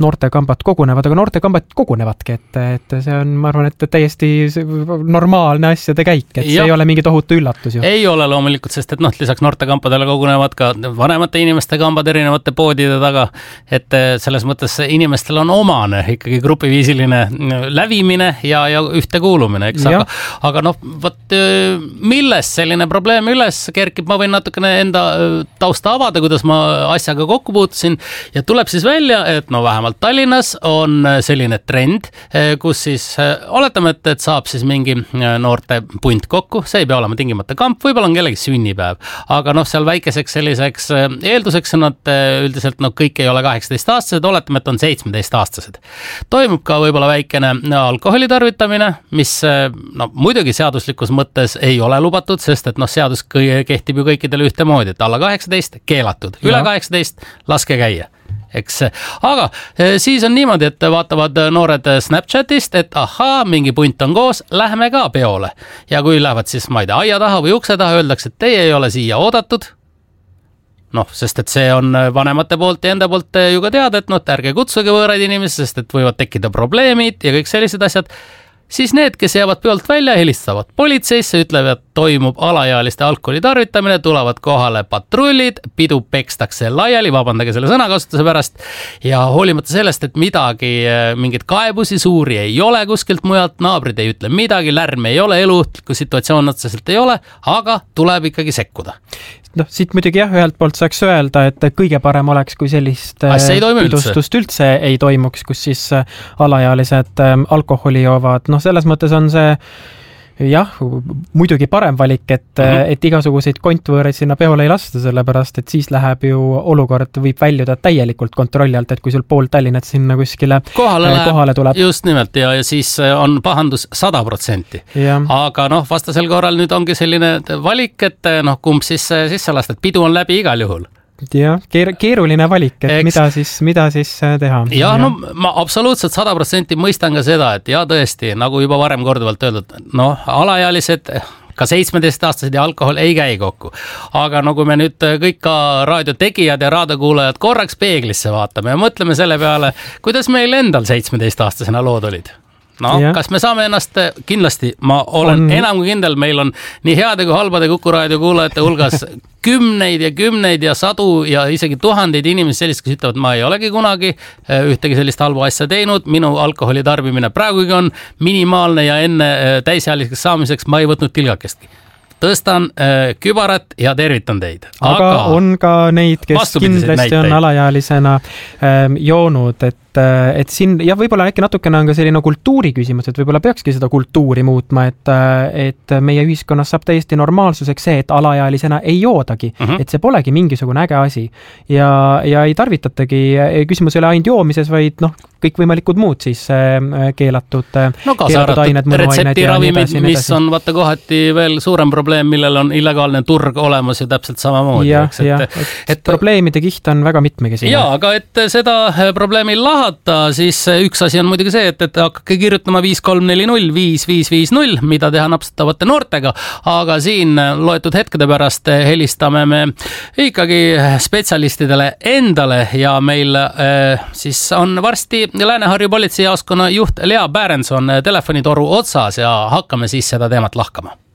noortekambad kogunevad, aga noortekambad kogunevadki, et see on, ma arvan, et täiesti normaalne asjade käik, et see ei ole mingi tohutu üllatus ju. Ei ole loomulikult, sest et lisaks noortekampadele kogunevad ka vanemate inimeste kambad erinevate poodide taga, et selles mõttes inimestel on omane ikkagi grupiviisiline lävimine ja ühtekuulumine, eks, aga võt, millest selline probleem üles kerkib, ma võin natukene enda tausta avada, kuidas ma asjaga kokku puutusin ja tuleb siis välja, et vähemalt Tallinnas on selline trend, kus siis oletame, et saab siis mingi noorte punt kokku, see ei pea olema tingimata kamp, võib-olla on kellegi sünnipäev, aga seal väikeseks selliseks eelduseks on, et üldiselt kõik ei ole 18-aastased, oletame, et on 17-aastased. Toimub ka võib-olla väikene alkoholi tarvitamine, mis muidugi seaduslikus mõttes ei ole lubatud, sest et seadus kehtib ju kõikidele ühtemoodi, et alla 18 keelatud, üle 18 laske käia. Eks. Aga siis on niimoodi, et vaatavad noored Snapchatist, et ahaa, mingi punt on koos, lähme ka peole. Ja kui lähevad siis, ma ei tea, aia taha või ukse taha, öeldakse, et teie ei ole siia oodatud. Sest et see on vanemate poolt ja enda poolt ju ka teada, et ärge kutsuge võõraid inimesi, sest et võivad tekkida probleemid ja kõik sellised asjad. Siis need, kes jäävad peolt välja, helistavad politseisse, ütlevad, toimub alaealiste alkoholi tarvitamine, tulevad kohale patrullid, pidu pekstakse laiali, vabandage selle sõnakasutuse pärast, ja hoolimata sellest, et mingid kaebusi suuri ei ole kuskilt mujalt, naabrid ei ütle midagi, lärm ei ole, eluohtlikku situatsioon otseselt ei ole, aga tuleb ikkagi sekkuda. Siit muidugi ühelt poolt saaks öelda, et kõige parem oleks, kui sellist pidustust üldse ei toimuks, kus siis alaealised alkoholi joovad. Selles mõttes on see muidugi parem valik, et igasuguseid kontvõõreid sinna peole ei lasta, sellepärast, et siis läheb ju olukord, võib väljuda täielikult kontrolli alt, et kui sul pool Tallinnat sinna kuskile kohale tuleb. Just nimelt, ja siis on pahandus 100%. Aga vastasel korral nüüd ongi selline valik, et kumb siis lasta, et pidu on läbi igal juhul. Ja, keeruline valik, et mida siis teha. Ma absoluutselt 100% mõistan ka seda, et tõesti, nagu juba varem korduvalt öeldud, alaealised, ka 17-aastased ja alkohol ei käi kokku. Aga kui me nüüd kõik ka raadiotegijad ja raadiokuulajad korraks peeglisse vaatame ja mõtleme selle peale, kuidas meil endal 17-aastasena lood olid. Kas me saame ennast, kindlasti ma olen enam kui kindel, meil on nii heade kui halbade Kuku raadio kuulajate hulgas kümneid ja sadu ja isegi tuhandeid inimesi sellist, kes ütlevad, ma ei olegi kunagi ühtegi sellist halba asja teinud, minu alkoholi tarbimine praegugi on minimaalne ja enne täisealiseks saamiseks ma ei võtnud tilgakestki. Tõstan kübarat ja tervitan teid. Aga on ka neid, kes kindlasti on alaealisena joonud, et siin, ja võib-olla äkki natukene on ka selline kultuuri küsimus, et võib-olla peakski seda kultuuri muutma, et meie ühiskonnas saab täiesti normaalsuseks see, et alaealisena ei joodagi, et see polegi mingisugune äge asi ja ei tarvitatagi, küsimus ei ole ainult joomises, vaid kõikvõimalikud muud siis keelatud ained, retseptiravimid, mis on vaata kohati veel suurem probleem, millel on illegaalne turg olemas ja täpselt samamoodi. Et probleemide kiht on väga mitmekesine. Aga et seda probleemi lahata, siis üks asi on muidugi see, et hakkake kirjutama 5340 5550, mida teha napsutavate noortega, aga siin loetud hetkede pärast helistame me ikkagi spetsialistidele endale ja meil siis on varsti Lääne-Harju politseijaoskonna juht Lea Bärens on telefonitoru otsas ja hakkame siis seda teemat lahkama.